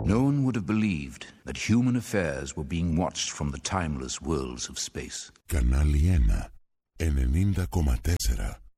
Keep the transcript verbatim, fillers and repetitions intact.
No one would have believed that human affairs were being watched from the timeless worlds of space. Κανάλι ένα, ενενήντα κόμμα τέσσερα.